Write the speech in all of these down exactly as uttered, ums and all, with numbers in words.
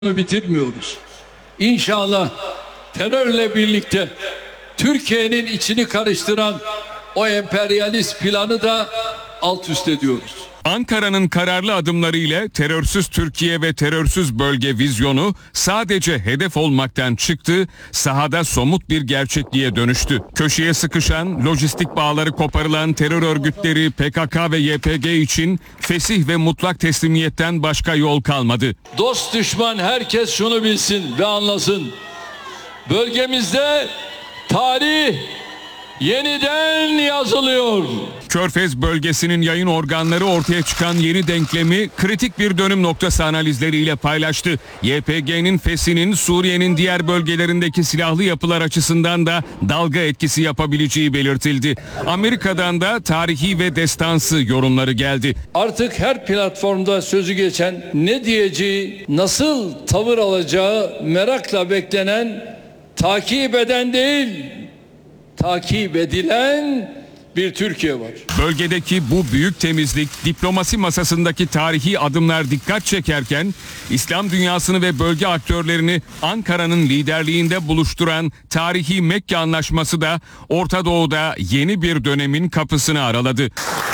bitirmiyoruz. İnşallah terörle birlikte Türkiye'nin içini karıştıran o emperyalist planı da alt üst ediyoruz. Ankara'nın kararlı adımlarıyla terörsüz Türkiye ve terörsüz bölge vizyonu sadece hedef olmaktan çıktı, sahada somut bir gerçekliğe dönüştü. Köşeye sıkışan, lojistik bağları koparılan terör örgütleri P K K ve Y P G için fesih ve mutlak teslimiyetten başka yol kalmadı. Dost düşman herkes şunu bilsin ve anlasın. Bölgemizde tarih yeniden yazılıyor. Körfez bölgesinin yayın organları ortaya çıkan yeni denklemi kritik bir dönüm noktası analizleriyle paylaştı. Y P G'nin fesinin Suriye'nin diğer bölgelerindeki silahlı yapılar açısından da dalga etkisi yapabileceği belirtildi. Amerika'dan da tarihi ve destansı yorumları geldi. Artık her platformda sözü geçen, ne diyeceği, nasıl tavır alacağı merakla beklenen, takip eden değil, takip edilen bir Türkiye var. Bölgedeki bu büyük temizlik, diplomasi masasındaki tarihi adımlar dikkat çekerken, İslam dünyasını ve bölge aktörlerini Ankara'nın liderliğinde buluşturan tarihi Mekke Anlaşması da Orta Doğu'da yeni bir dönemin kapısını araladı.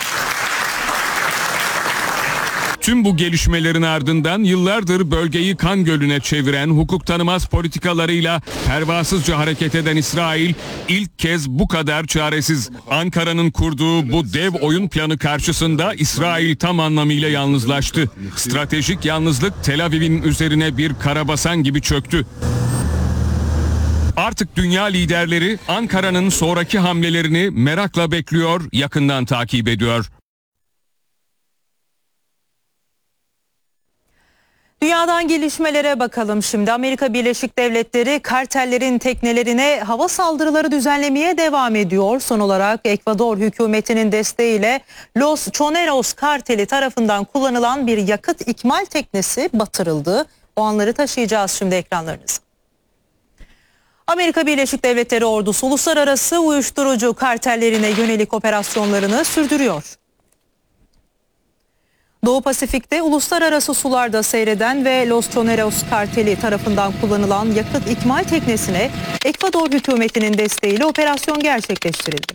Tüm bu gelişmelerin ardından yıllardır bölgeyi kan gölüne çeviren hukuk tanımaz politikalarıyla pervasızca hareket eden İsrail ilk kez bu kadar çaresiz. Ankara'nın kurduğu bu dev oyun planı karşısında İsrail tam anlamıyla yalnızlaştı. Stratejik yalnızlık Tel Aviv'in üzerine bir karabasan gibi çöktü. Artık dünya liderleri Ankara'nın sonraki hamlelerini merakla bekliyor, yakından takip ediyor. Dünyadan gelişmelere bakalım şimdi. Amerika Birleşik Devletleri kartellerin teknelerine hava saldırıları düzenlemeye devam ediyor. Son olarak Ekvador hükümetinin desteğiyle Los Choneros karteli tarafından kullanılan bir yakıt ikmal teknesi batırıldı. O anları taşıyacağız şimdi ekranlarınıza. Amerika Birleşik Devletleri ordusu uluslararası uyuşturucu kartellerine yönelik operasyonlarını sürdürüyor. Doğu Pasifik'te uluslararası sularda seyreden ve Los Choneros karteli tarafından kullanılan yakıt ikmal teknesine Ekvador hükümetinin desteğiyle operasyon gerçekleştirildi.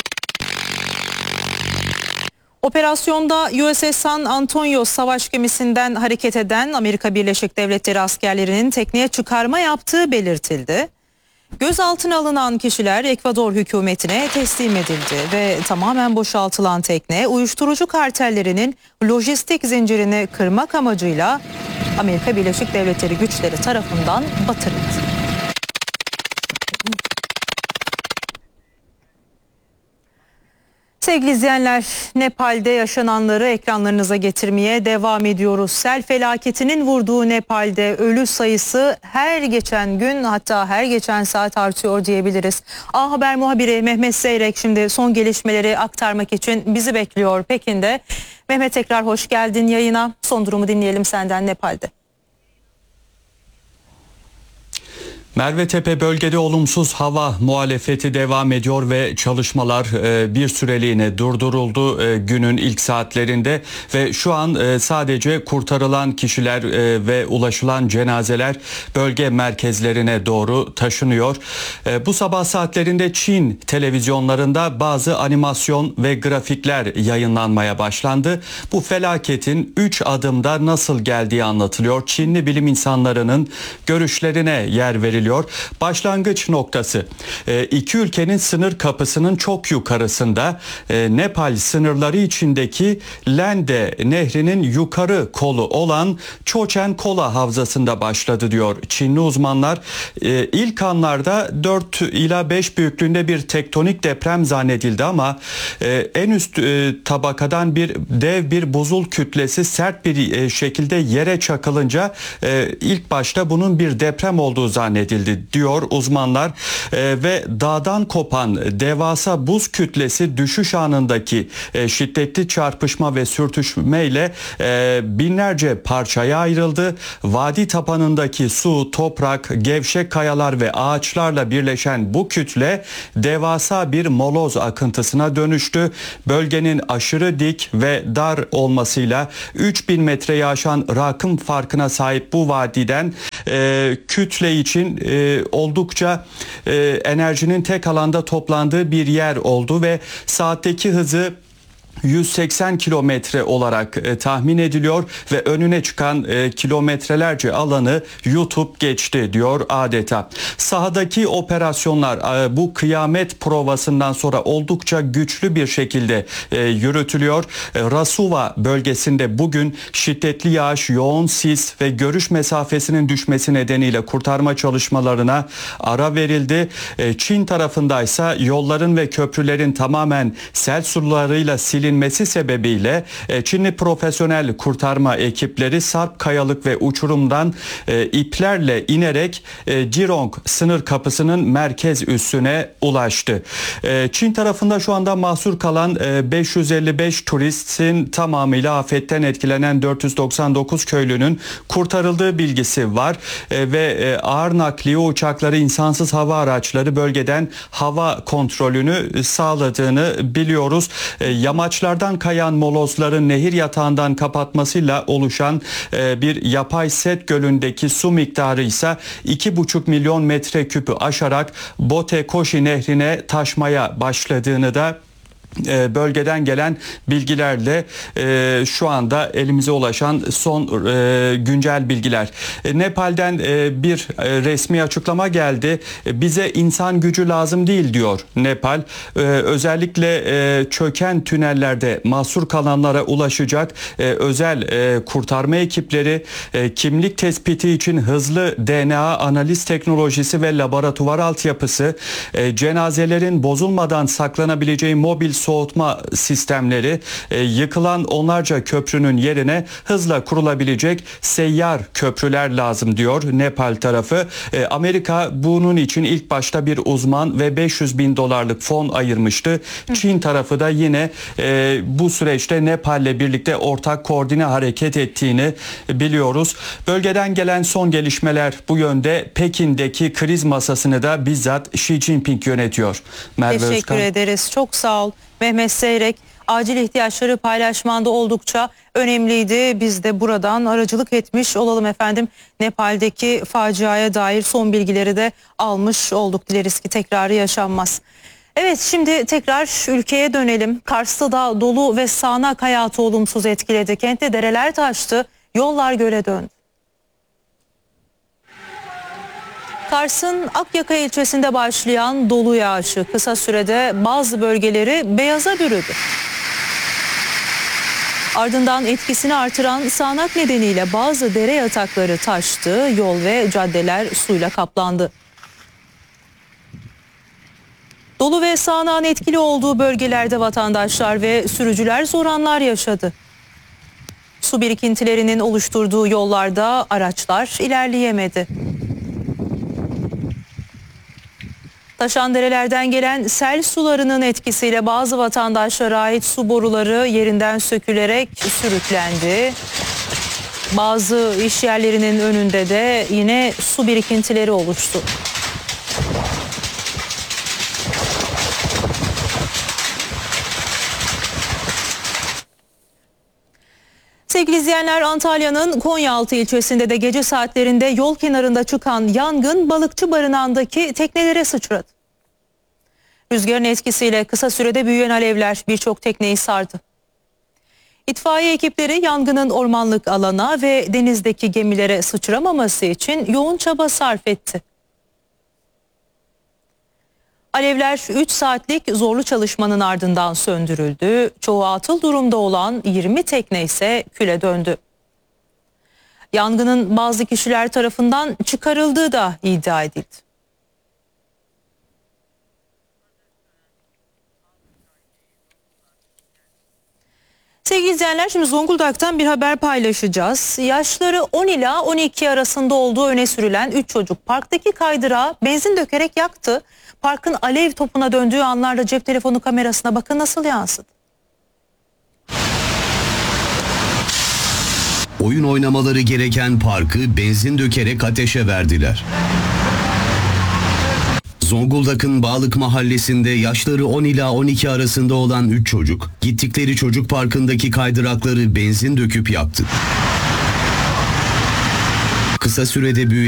Operasyonda U S S San Antonio savaş gemisinden hareket eden Amerika Birleşik Devletleri askerlerinin tekneye çıkarma yaptığı belirtildi. Gözaltına alınan kişiler Ekvador hükümetine teslim edildi ve tamamen boşaltılan tekne uyuşturucu kartellerinin lojistik zincirini kırmak amacıyla Amerika Birleşik Devletleri güçleri tarafından batırıldı. Sevgili izleyenler, Nepal'de yaşananları ekranlarınıza getirmeye devam ediyoruz. Sel felaketinin vurduğu Nepal'de ölü sayısı her geçen gün, hatta her geçen saat artıyor diyebiliriz. A Haber muhabiri Mehmet Zeyrek şimdi son gelişmeleri aktarmak için bizi bekliyor Pekin'de. Mehmet, tekrar hoş geldin yayına. Son durumu dinleyelim senden Nepal'de. Mervetepe bölgede olumsuz hava muhalefeti devam ediyor ve çalışmalar bir süreliğine durduruldu günün ilk saatlerinde ve şu an sadece kurtarılan kişiler ve ulaşılan cenazeler bölge merkezlerine doğru taşınıyor. Bu sabah saatlerinde Çin televizyonlarında bazı animasyon ve grafikler yayınlanmaya başlandı. Bu felaketin üç adımda nasıl geldiği anlatılıyor. Çinli bilim insanlarının görüşlerine yer veriliyor. Başlangıç noktası iki ülkenin sınır kapısının çok yukarısında Nepal sınırları içindeki Lende Nehri'nin yukarı kolu olan Chochen Kola havzasında başladı diyor Çinli uzmanlar. İlk anlarda dört ila beş büyüklüğünde bir tektonik deprem zannedildi ama en üst tabakadan bir dev bir buzul kütlesi sert bir şekilde yere çakılınca ilk başta bunun bir deprem olduğu zannedildi. verildi diyor uzmanlar. E, ve dağdan kopan devasa buz kütlesi düşüş anındaki e, şiddetli çarpışma ve sürtüşmeyle e, binlerce parçaya ayrıldı. Vadi tapanındaki su, toprak, gevşek kayalar ve ağaçlarla birleşen bu kütle devasa bir moloz akıntısına dönüştü. Bölgenin aşırı dik ve dar olmasıyla üç bin metreyi aşan rakım farkına sahip bu vadiden e, kütle için e, oldukça e, enerjinin tek alanda toplandığı bir yer oldu ve saatteki hızı yüz seksen kilometre olarak e, tahmin ediliyor ve önüne çıkan e, kilometrelerce alanı yutup geçti diyor adeta. Sahadaki operasyonlar e, bu kıyamet provasından sonra oldukça güçlü bir şekilde e, yürütülüyor. E, Rasuva bölgesinde bugün şiddetli yağış, yoğun sis ve görüş mesafesinin düşmesi nedeniyle kurtarma çalışmalarına ara verildi. E, Çin tarafındaysa yolların ve köprülerin tamamen sel sularıyla silinmesi sebebiyle Çinli profesyonel kurtarma ekipleri Sarp Kayalık ve uçurumdan e, iplerle inerek e, Jirong sınır kapısının merkez üssüne ulaştı. E, Çin tarafında şu anda mahsur kalan e, beş yüz elli beş turistin tamamıyla afetten etkilenen dört yüz doksan dokuz köylünün kurtarıldığı bilgisi var e, ve e, ağır nakliye uçakları, insansız hava araçları bölgeden hava kontrolünü sağladığını biliyoruz. E, yamaç Yamaçlardan kayan molozların nehir yatağından kapatmasıyla oluşan e, bir yapay set gölündeki su miktarı ise iki buçuk milyon metreküpü aşarak Botekoshi nehrine taşmaya başladığını da bölgeden gelen bilgilerle e, şu anda elimize ulaşan son e, güncel bilgiler. E, Nepal'den e, bir e, resmi açıklama geldi. E, bize insan gücü lazım değil diyor Nepal. E, özellikle e, çöken tünellerde mahsur kalanlara ulaşacak e, özel e, kurtarma ekipleri, e, kimlik tespiti için hızlı D N A analiz teknolojisi ve laboratuvar altyapısı, e, cenazelerin bozulmadan saklanabileceği mobil soğutma sistemleri, e, yıkılan onlarca köprünün yerine hızla kurulabilecek seyyar köprüler lazım diyor Nepal tarafı. E, Amerika bunun için ilk başta bir uzman ve beş yüz bin dolarlık fon ayırmıştı. Çin tarafı da yine e, bu süreçte Nepal'le birlikte ortak koordine hareket ettiğini biliyoruz. Bölgeden gelen son gelişmeler bu yönde. Pekin'deki kriz masasını da bizzat Xi Jinping yönetiyor. Merve Teşekkür Özkan. ederiz. Çok sağ ol Mehmet Seyrek. Acil ihtiyaçları paylaşmanda oldukça önemliydi. Biz de buradan aracılık etmiş olalım efendim. Nepal'deki faciaya dair son bilgileri de almış olduk. Dileriz ki tekrarı yaşanmaz. Evet, şimdi tekrar ülkeye dönelim. Kars'ta da dolu ve sağanak hayatı olumsuz etkiledi. Kentte dereler taştı, yollar göle döndü. Kars'ın Akyaka ilçesinde başlayan dolu yağışı kısa sürede bazı bölgeleri beyaza bürüdü. Ardından etkisini artıran sağanak nedeniyle bazı dere yatakları taştı, yol ve caddeler suyla kaplandı. Dolu ve sağanağın etkili olduğu bölgelerde vatandaşlar ve sürücüler zor anlar yaşadı. Su birikintilerinin oluşturduğu yollarda araçlar ilerleyemedi. Taşan derelerden gelen sel sularının etkisiyle bazı vatandaşlara ait su boruları yerinden sökülerek sürüklendi. Bazı iş yerlerinin önünde de yine su birikintileri oluştu. Sevgili izleyenler, Antalya'nın Konyaaltı ilçesinde de gece saatlerinde yol kenarında çıkan yangın balıkçı barınağındaki teknelere sıçradı. Rüzgarın etkisiyle kısa sürede büyüyen alevler birçok tekneyi sardı. İtfaiye ekipleri yangının ormanlık alana ve denizdeki gemilere sıçramaması için yoğun çaba sarf etti. Alevler üç saatlik zorlu çalışmanın ardından söndürüldü. Çoğu atıl durumda olan yirmi tekne ise küle döndü. Yangının bazı kişiler tarafından çıkarıldığı da iddia edildi. Sevgili izleyenler, şimdi Zonguldak'tan bir haber paylaşacağız. Yaşları on ila on iki arasında olduğu öne sürülen üç çocuk parktaki kaydırağı benzin dökerek yaktı. Parkın alev topuna döndüğü anlarda cep telefonu kamerasına bakın nasıl yansıdı. Oyun oynamaları gereken parkı benzin dökerek ateşe verdiler. Zonguldak'ın Bağlık Mahallesi'nde yaşları on ila on iki arasında olan üç çocuk, gittikleri çocuk parkındaki kaydırakları benzin döküp yaktı. Kısa sürede büyüyen